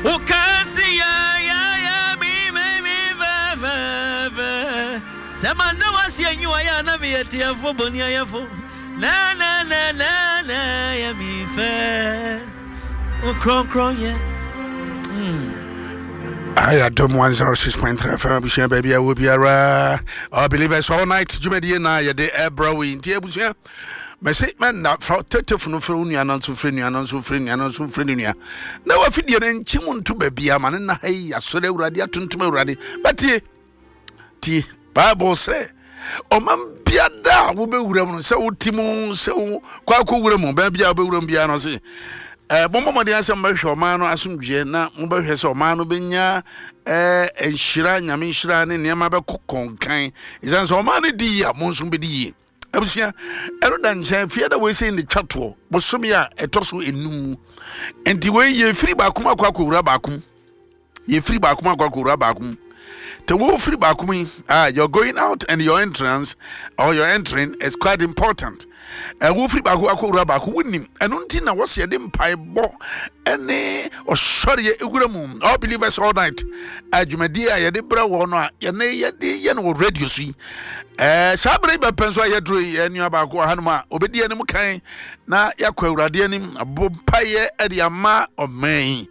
Ukasi ya me Sama no wasi you na me ya fo boni ya fo na ya mi fe o kron ye I adom 106.3 FM baby I will be around believers all night jumedi na ye de ebra we ntia busia me say man na for tetefunu fru nua na so fru nua na wa fidie na nchimu nto babia ma na hai asore urade atontom urade but ti Bible say o man biada wo be wura mu se utimu se kwa wura mu ba bia wo be wura mu bia no se bombo de asem ba hwe man no asomdwe na mo ba hwe se o man no benya enhira nyame nhira ne ne ma be kokonkan isan so o man di ya mo nso be di abusia erodan che fie da we say in the twato bosom ya etoso enum enti we ye firi ba kuma kwa wura ba kum ye firi ba kuma kwa wura ba kum to wo free bakumi you're going out and your entrance or your entering is quite important wo free baku akura baku wonim eno nti na wo se de mpai bo ene o sori egura mu all believers all night adwumadi a ye de bra wo no a ye no radio si sabre ba penso ye dro ye nua baku hanuma obedi anim kan na yakwa awurade anim abompai e de ama oman